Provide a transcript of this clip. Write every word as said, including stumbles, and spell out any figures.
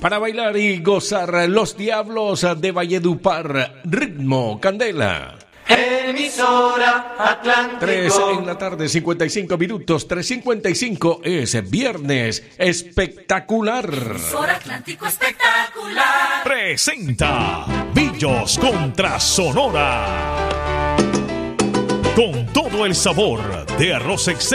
Para bailar y gozar, Los Diablos de Valledupar, Ritmo Candela. Emisora Atlántico. tres en la tarde, cincuenta y cinco minutos, tres cincuenta y cinco, es viernes espectacular. Emisora Atlántico espectacular. Presenta Billos contra Sonora. Con todo el sabor de arroz excelente.